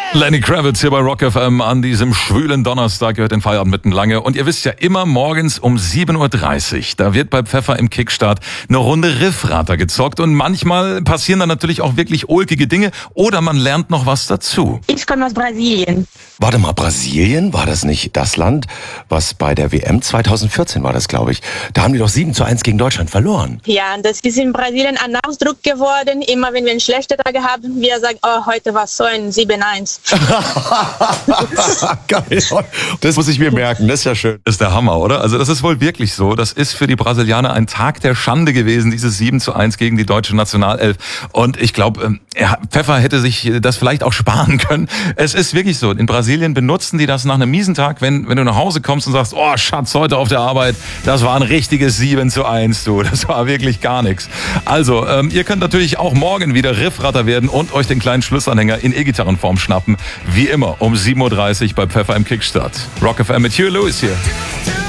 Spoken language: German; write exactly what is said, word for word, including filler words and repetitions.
Lenny Kravitz hier bei Rock F M an diesem schwülen Donnerstag, gehört den Feierabend mitten lange. Und ihr wisst ja, immer morgens um sieben Uhr dreißig, da wird bei Pfeffer im Kickstart eine Runde Riffrater gezockt. Und manchmal passieren dann natürlich auch wirklich ulkige Dinge oder man lernt noch was dazu. Ich komme aus Brasilien. Warte mal, Brasilien? War das nicht das Land, was bei der W M zweitausendvierzehn war das, glaube ich? Da haben die doch sieben zu eins gegen Deutschland verloren. Ja, das ist in Brasilien ein Ausdruck geworden. Immer wenn wir einen schlechten Tag haben, wir sagen, oh, heute war so ein sieben eins. Geil. Das muss ich mir merken, das ist ja schön. Das ist der Hammer, oder? Also das ist wohl wirklich so. Das ist für die Brasilianer ein Tag der Schande gewesen, dieses sieben zu eins gegen die deutsche Nationalelf. Und ich glaube, Pfeffer hätte sich das vielleicht auch sparen können. Es ist wirklich so. In Brasilien benutzen die das nach einem miesen Tag, wenn, wenn du nach Hause kommst und sagst, oh Schatz, heute auf der Arbeit, das war ein richtiges sieben zu eins, du. Das war wirklich gar nichts. Also, ähm, ihr könnt natürlich auch morgen wieder Riffratter werden und euch den kleinen Schlussanhänger in E-Gitarrenform schnappen. Wie immer um sieben Uhr dreißig bei Pfeffer im Kickstart. Rock F M mit Hugh Lewis hier.